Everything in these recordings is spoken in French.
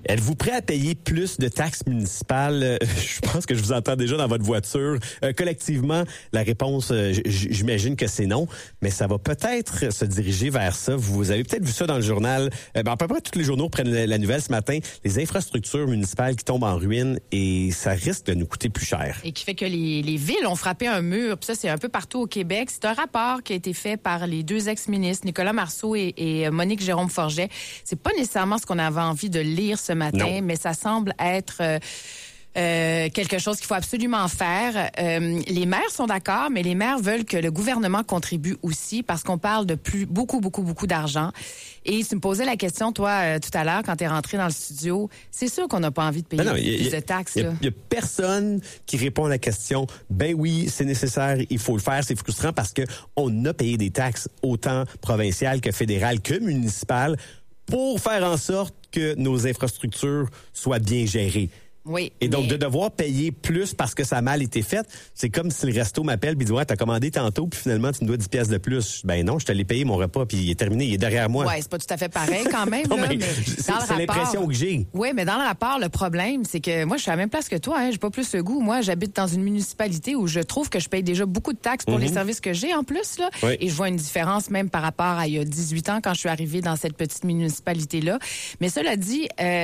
Êtes-vous prêt à payer plus de taxes municipales? Je pense que je vous entends déjà dans votre voiture. Collectivement, la réponse, j'imagine que c'est non, mais ça va peut-être se diriger vers ça. Vous avez peut-être vu ça dans le journal. À peu près tous les journaux prennent la nouvelle ce matin. Les infrastructures municipales qui tombent en ruine et ça risque de nous coûter plus cher. Et qui fait que les villes ont frappé un mur. Puis ça, c'est un peu partout au Québec. C'est un rapport qui a été fait par les deux ex-ministres, Nicolas Marceau et Monique Jérôme-Forget. C'est pas nécessairement ce qu'on avait envie de lire ce matin, mais ça semble être quelque chose qu'il faut absolument faire. Les maires sont d'accord, mais les maires veulent que le gouvernement contribue aussi parce qu'on parle de beaucoup d'argent. Et tu me posais la question, toi, tout à l'heure, quand tu es rentré dans le studio, c'est sûr qu'on n'a pas envie de payer plus de taxes. Il y a personne qui répond à la question, ben oui, c'est nécessaire, il faut le faire. C'est frustrant parce que on a payé des taxes autant provinciales que fédérales que municipales pour faire en sorte que nos infrastructures soient bien gérées. Oui. Et donc, de devoir payer plus parce que ça a mal été fait, c'est comme si le resto m'appelle et dit « Ouais, t'as commandé tantôt, puis finalement, tu me dois 10 pièces de plus. » Ben non, je te l'ai payé mon repas, puis il est terminé, il est derrière moi. Oui, c'est pas tout à fait pareil quand même. Non, là, mais c'est l'impression que j'ai. Oui, mais dans le rapport, le problème, c'est que moi, je suis à la même place que toi. J'ai pas plus le goût. Moi, j'habite dans une municipalité où je trouve que je paye déjà beaucoup de taxes pour les services que j'ai en plus. Là. Oui. Et je vois une différence même par rapport à il y a 18 ans quand je suis arrivée dans cette petite municipalité-là. Mais cela dit,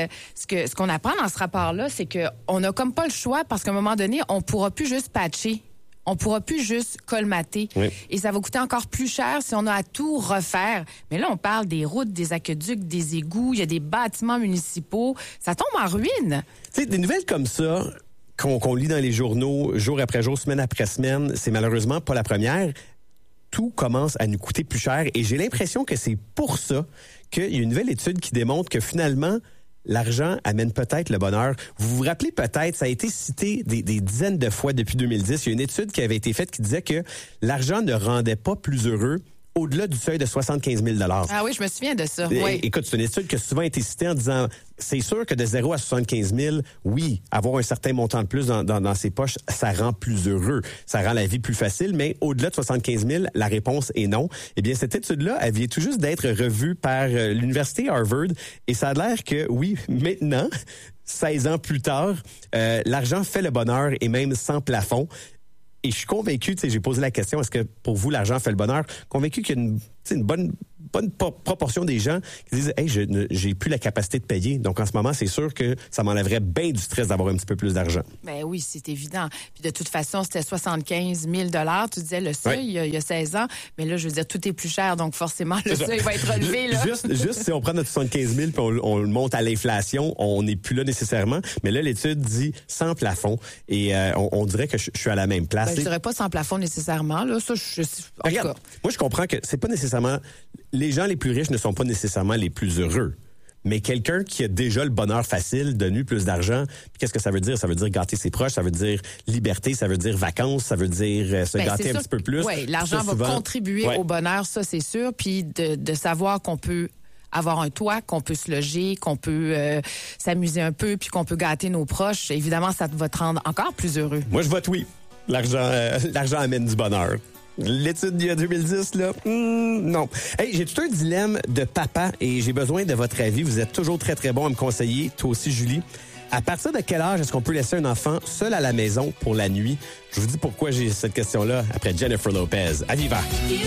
ce qu'on apprend dans ce rapport-là, c'est qu'on a comme pas le choix parce qu'à un moment donné, on pourra plus juste patcher. On pourra plus juste colmater. Oui. Et ça va coûter encore plus cher si on a à tout refaire. Mais là, on parle des routes, des aqueducs, des égouts, il y a des bâtiments municipaux. Ça tombe en ruine. Tu sais, des nouvelles comme ça qu'on lit dans les journaux jour après jour, semaine après semaine, c'est malheureusement pas la première. Tout commence à nous coûter plus cher. Et j'ai l'impression que c'est pour ça qu'il y a une nouvelle étude qui démontre que finalement, l'argent amène peut-être le bonheur. Vous vous rappelez peut-être, ça a été cité des dizaines de fois depuis 2010. Il y a une étude qui avait été faite qui disait que l'argent ne rendait pas plus heureux au-delà du seuil de 75 000 $. Ah oui, je me souviens de ça. Oui. Écoute, c'est une étude qui a souvent été citée en disant, c'est sûr que de 0 à 75 000, oui, avoir un certain montant de plus dans ses poches, ça rend plus heureux. Ça rend la vie plus facile, mais au-delà de 75 000, la réponse est non. Eh bien, cette étude-là, elle vient tout juste d'être revue par l'Université Harvard et ça a l'air que, oui, maintenant, 16 ans plus tard, l'argent fait le bonheur et même sans plafond. Et je suis convaincu, tu sais, j'ai posé la question, est-ce que pour vous, l'argent fait le bonheur? Convaincu qu'il y a une bonne proportion des gens qui disent « Hey, j'ai plus la capacité de payer. » Donc, en ce moment, c'est sûr que ça m'enlèverait bien du stress d'avoir un petit peu plus d'argent. Ben oui, c'est évident. Puis de toute façon, c'était 75 000 $. Tu disais le seuil, il y a 16 ans. Mais là, je veux dire, tout est plus cher. Donc, forcément, le seuil va être relevé. Là. Juste si on prend notre 75 000 puis on le monte à l'inflation, on n'est plus là nécessairement. Mais là, l'étude dit sans plafond. Et on dirait que je suis à la même place. Ben, je dirais pas sans plafond nécessairement. Là. Ça, en tout cas. Moi, je comprends que c'est pas nécessairement... Les gens les plus riches ne sont pas nécessairement les plus heureux. Mais quelqu'un qui a déjà le bonheur facile, donne plus d'argent, qu'est-ce que ça veut dire? Ça veut dire gâter ses proches, ça veut dire liberté, ça veut dire vacances, ça veut dire se gâter un petit peu plus. Oui, l'argent va contribuer au bonheur, ça c'est sûr. Puis de savoir qu'on peut avoir un toit, qu'on peut se loger, qu'on peut s'amuser un peu, puis qu'on peut gâter nos proches, évidemment, ça va te rendre encore plus heureux. Moi, je vote oui. L'argent amène du bonheur. L'étude d'il y a 2010, là, non. Hey, j'ai tout un dilemme de papa et j'ai besoin de votre avis. Vous êtes toujours très, très bon à me conseiller. Toi aussi, Julie. À partir de quel âge est-ce qu'on peut laisser un enfant seul à la maison pour la nuit? Je vous dis pourquoi j'ai cette question-là après Jennifer Lopez. À Viva!